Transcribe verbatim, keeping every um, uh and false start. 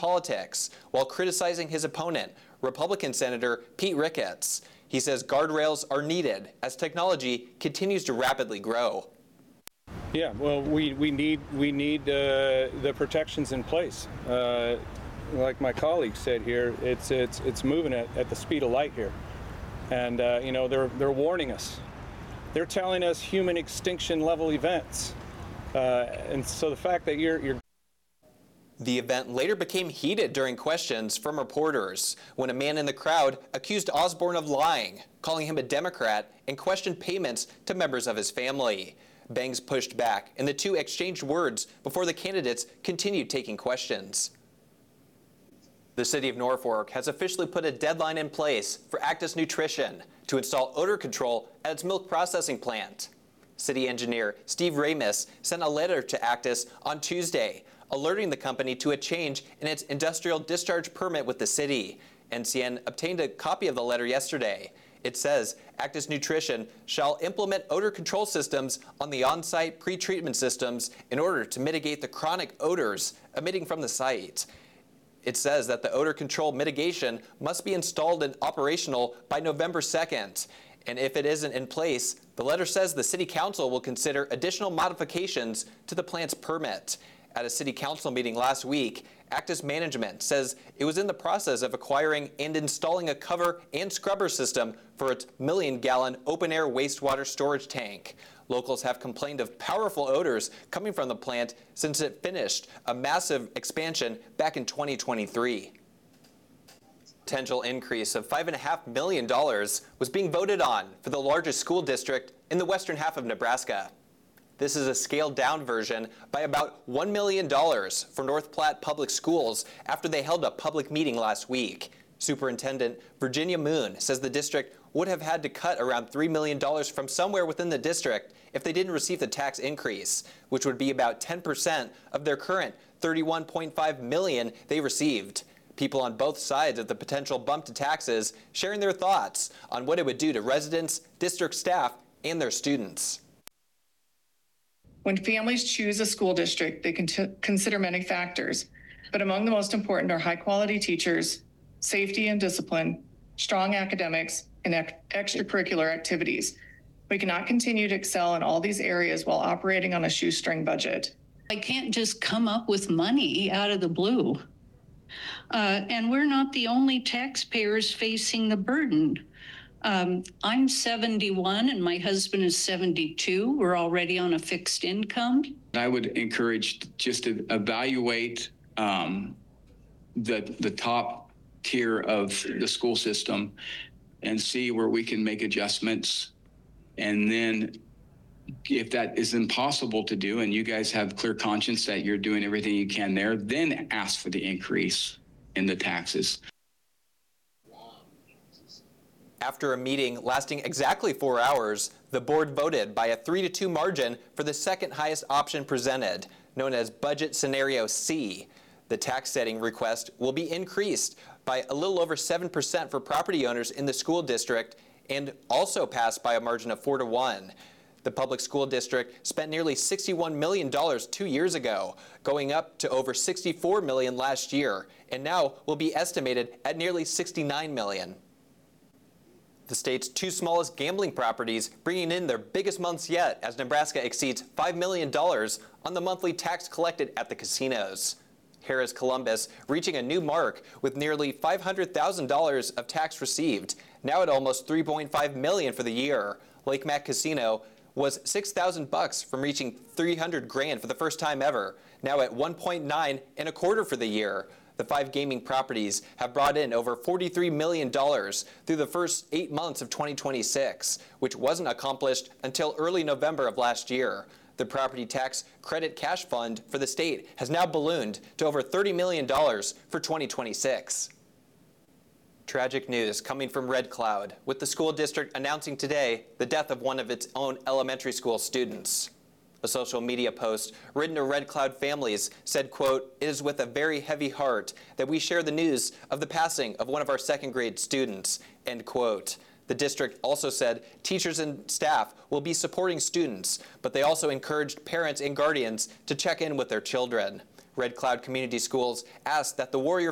politics while criticizing his opponent, Republican Senator Pete Ricketts. He says guardrails are needed as technology continues to rapidly grow. Yeah, well, we, we need, we need uh, the protections in place. Uh, like my colleague said here, it's, it's, it's moving at, at the speed of light here. And, uh, you know, they're, they're warning us. They're telling us human extinction level events. Uh, and so the fact that you're, you're The event later became heated during questions from reporters when a man in the crowd accused Osborne of lying, calling him a Democrat, and questioned payments to members of his family. Bangs pushed back, and the two exchanged words before the candidates continued taking questions. The city of Norfolk has officially put a deadline in place for Actis Nutrition to install odor control at its milk processing plant. City engineer Steve Ramus sent a letter to Actis on Tuesday, alerting the company to a change in its industrial discharge permit with the city. N C N obtained a copy of the letter yesterday. It says Actis Nutrition shall implement odor control systems on the on-site pre-treatment systems in order to mitigate the chronic odors emitting from the site. It says that the odor control mitigation must be installed and operational by November second. And if it isn't in place, the letter says the City Council will consider additional modifications to the plant's permit. At a City Council meeting last week, Actis Management says it was in the process of acquiring and installing a cover and scrubber system for its million-gallon open-air wastewater storage tank. Locals have complained of powerful odors coming from the plant since it finished a massive expansion back in twenty twenty-three. Potential increase of five point five million dollars was being voted on for the largest school district in the western half of Nebraska. This is a scaled-down version by about one million dollars for North Platte Public Schools after they held a public meeting last week. Superintendent Virginia Moon says the district would have had to cut around three million dollars from somewhere within the district if they didn't receive the tax increase, which would be about ten percent of their current thirty-one point five million dollars they received. People on both sides of the potential bump to taxes sharing their thoughts on what it would do to residents, district staff, and their students. When families choose a school district, they can consider many factors, but among the most important are high-quality teachers, safety and discipline, strong academics, and extracurricular activities. We cannot continue to excel in all these areas while operating on a shoestring budget. I can't just come up with money out of the blue. Uh, and we're not the only taxpayers facing the burden. Um, I'm seventy-one and my husband is seventy-two. We're already on a fixed income. I would encourage just to evaluate um, the, the top tier of the school system and see where we can make adjustments. And then if that is impossible to do and you guys have clear conscience that you're doing everything you can there, then ask for the increase in the taxes. After a meeting lasting exactly four hours, the board voted by a three to two margin for the second highest option presented, known as Budget Scenario C. The tax setting request will be increased by a little over seven percent for property owners in the school district and also passed by a margin of four to one. The public school district spent nearly sixty-one million dollars two years ago, going up to over sixty-four million dollars last year, and now will be estimated at nearly sixty-nine million dollars. The state's two smallest gambling properties bringing in their biggest months yet as Nebraska exceeds five million dollars on the monthly tax collected at the casinos. Harris Columbus reaching a new mark with nearly five hundred thousand dollars of tax received, now at almost three point five million dollars for the year. Lake Mac Casino was six thousand bucks from reaching three hundred grand for the first time ever, now at one point nine and a quarter for the year. The five gaming properties have brought in over forty-three million dollars through the first eight months of twenty twenty-six, which wasn't accomplished until early November of last year. The property tax credit cash fund for the state has now ballooned to over thirty million dollars for twenty twenty-six. Tragic news coming from Red Cloud, with the school district announcing today the death of one of its own elementary school students. A social media post written to Red Cloud families said, quote, "It is with a very heavy heart that we share the news of the passing of one of our second grade students," end quote. The district also said teachers and staff will be supporting students, but they also encouraged parents and guardians to check in with their children. Red Cloud Community Schools asked that the Warrior